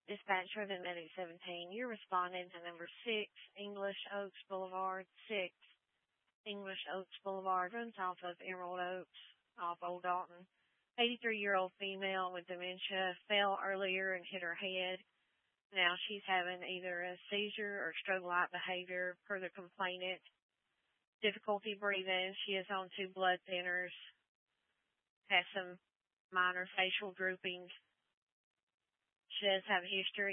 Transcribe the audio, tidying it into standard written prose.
Dispatcher of Medic 17, you're responding to number 6, English Oaks Boulevard, 6, English Oaks Boulevard, runs off of Emerald Oaks, off Old Dalton. 83-year-old female with dementia fell earlier and hit her head. Now she's having either a seizure or stroke-like behavior per the complainant. Difficulty breathing. She is on 2 blood thinners. Has some minor facial droopings. She does have a history